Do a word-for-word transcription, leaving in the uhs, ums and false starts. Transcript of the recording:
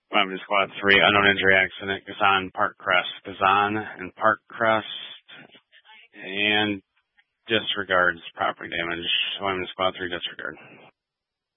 Weapons Squad three, unknown injury accident, Gazan Park Crest. Gazan and Park Crest. And disregards property damage. Weapons Squad three, disregard.